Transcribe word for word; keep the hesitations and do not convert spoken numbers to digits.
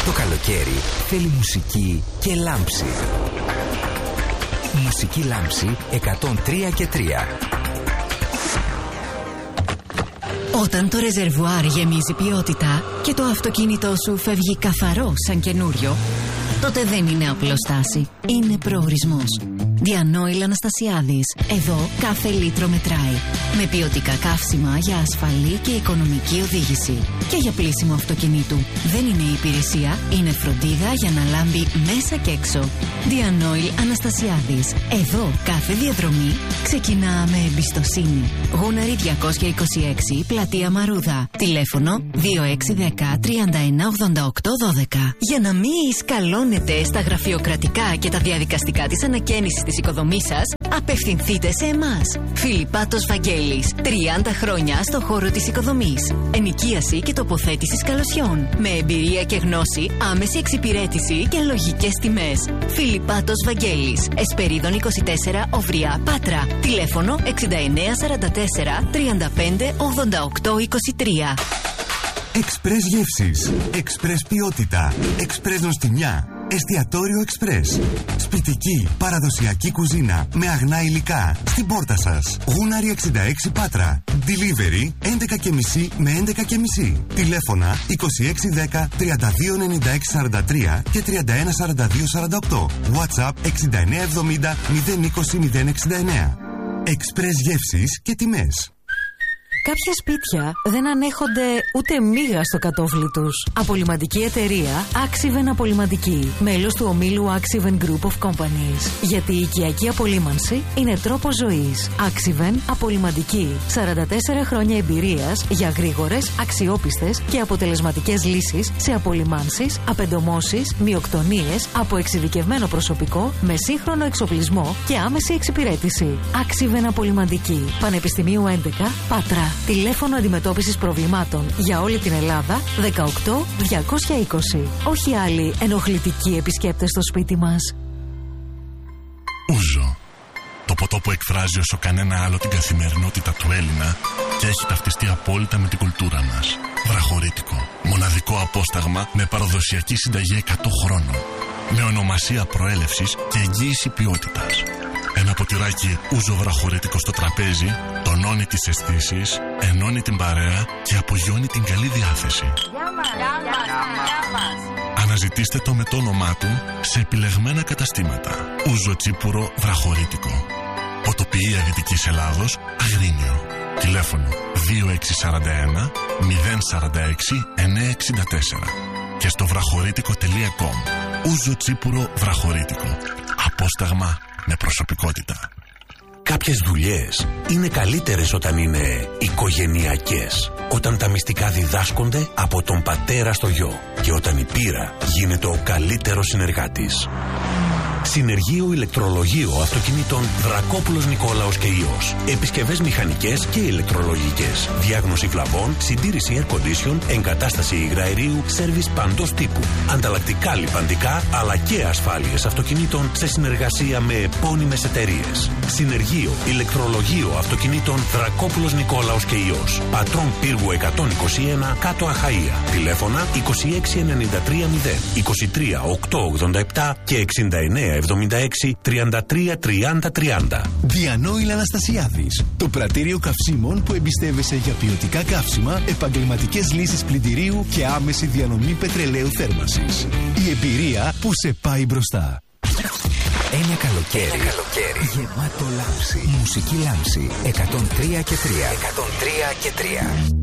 Το καλοκαίρι θέλει μουσική και λάμψη. Μουσική λάμψη εκατόν τρία και τρία. Όταν το ρεζερβουάρ γεμίζει ποιότητα και το αυτοκίνητό σου φεύγει καθαρό σαν καινούριο, τότε δεν είναι απλοστάση, είναι προορισμός. Διανόηλ Αναστασιάδης. Εδώ κάθε λίτρο μετράει. Με ποιοτικά καύσιμα για ασφαλή και οικονομική οδήγηση. Και για πλύσιμο αυτοκινήτου. Δεν είναι υπηρεσία, είναι φροντίδα για να λάμπει μέσα και έξω. Διανόηλ Αναστασιάδης. Εδώ κάθε διαδρομή ξεκινά με εμπιστοσύνη. Γούναρη διακόσια είκοσι έξι, Πλατεία Μαρούδα. Τηλέφωνο δύο έξι ένα μηδέν τρία ένα ογδόντα οκτώ δώδεκα. Για να μην σκαλώνετε στα γραφειοκρατικά και τα διαδικαστικά της ανακαίνησης της οικοδομής σας, απευθυνθείτε σε εμάς. Φιλιππάτος Βαγγέλης. τριάντα χρόνια στο χώρο της οικοδομής. Ενοικίαση και τοποθέτηση καλωσιών. Με εμπειρία και γνώση, άμεση εξυπηρέτηση και λογικές τιμές. Φιλιππάτος Βαγγέλης. Εσπερίδων είκοσι τέσσερα, Οვრιά, Πάτρα. Τηλέφωνο εξήντα εννέα σαράντα τέσσερα τριάντα πέντε ογδόντα οκτώ είκοσι τρία. Εξπρές γεύσεις, εξπρές ποιότητα, εξπρές νοστιμιά, εστιατόριο εξπρές. Σπιτική, παραδοσιακή κουζίνα με αγνά υλικά στην πόρτα σας. Γούναρη εξήντα έξι Πάτρα. Delivery έντεκα και μισή με έντεκα και μισή. Τηλέφωνα είκοσι έξι δέκα τριάντα δύο ενενήντα έξι σαράντα τρία και τριάντα ένα σαράντα δύο σαράντα οκτώ. WhatsApp εξήντα εννέα εβδομήντα μηδέν είκοσι μηδέν εξήντα εννέα. Εξπρές γεύσεις και τιμές. Κάποια σπίτια δεν ανέχονται ούτε μίγα στο κατόφλι τους. Απολυμαντική εταιρεία Axiven Απολυμαντική. Μέλος του ομίλου Axiven Group of Companies. Γιατί η οικιακή απολύμανση είναι τρόπος ζωής. Axiven Απολυμαντική. σαράντα τέσσερα χρόνια εμπειρίας για γρήγορες, αξιόπιστες και αποτελεσματικές λύσεις σε απολυμάνσεις, απεντομώσεις, μειοκτονίες από εξειδικευμένο προσωπικό με σύγχρονο εξοπλισμό και άμεση εξυπηρέτηση. Axiven Απολυμαντική. Πανεπιστημίου έντεκα, Πάτρα. Τηλέφωνο αντιμετώπισης προβλημάτων για όλη την Ελλάδα δεκαοκτώ διακόσια είκοσι. Όχι άλλοι ενοχλητικοί επισκέπτες στο σπίτι μας. Ούζο. Το ποτό που εκφράζει όσο κανένα άλλο την καθημερινότητα του Έλληνα και έχει ταυτιστεί απόλυτα με την κουλτούρα μας. Βραχωρίτικο. Μοναδικό απόσταγμα με παραδοσιακή συνταγή εκατό χρόνων. Με ονομασία προέλευσης και εγγύηση ποιότητας. Ένα ποτηράκι ούζο βραχωρίτικο στο τραπέζι τονώνει τις αισθήσεις, ενώνει την παρέα και απογειώνει την καλή διάθεση. Γεια μας, γεια μας. Αναζητήστε το με το όνομά του σε επιλεγμένα καταστήματα. Ούζο τσίπουρο βραχωρίτικο. Ποτοποιία Δυτικής Ελλάδος, Αγρίνιο. Τηλέφωνο δύο έξι τέσσερα ένα μηδέν τέσσερα έξι εννέα έξι τέσσερα και στο βραχωρίτικο τελεία κομ. Ούζο τσίπουρο βραχωρίτικο. Απόσταγμα με προσωπικότητα. Κάποιες δουλειές είναι καλύτερες όταν είναι οικογενειακές. Όταν τα μυστικά διδάσκονται από τον πατέρα στο γιο. Και όταν η πείρα γίνεται ο καλύτερος συνεργάτης. Συνεργείο ηλεκτρολογείο αυτοκινήτων Δρακόπουλος Νικόλαος και Υιός. Επισκευές μηχανικές και ηλεκτρολογικές. Διάγνωση βλαβών, συντήρηση air condition, εγκατάσταση υγραερίου, σέρβις παντός τύπου. Ανταλλακτικά λιπαντικά αλλά και ασφάλειες αυτοκινήτων σε συνεργασία με επώνυμες εταιρείες. Συνεργείο ηλεκτρολογείο αυτοκινήτων Δρακόπουλος Νικόλαος και Υιός. Πατρών Πύργου εκατόν είκοσι ένα, Κάτω Αχαΐα. Τηλέφωνα είκοσι έξι ενενήντα τρία μηδέν, είκοσι τρία οκτακόσια ογδόντα επτά και εξήντα εννέα εβδομήντα έξι τριάντα τρία τριάντα τριάντα. Διανόηλ Αναστασιάδης. Το πρατήριο καυσίμων που εμπιστεύεσαι για ποιοτικά καύσιμα, επαγγελματικές λύσεις πλυντηρίου και άμεση διανομή πετρελαίου θέρμανσης. Η εμπειρία που σε πάει μπροστά. Ένα καλοκαίρι, Ένα καλοκαίρι γεμάτο λάμψη. Μουσική λάμψη εκατόν τρία και τρία. εκατόν τρία και τρία.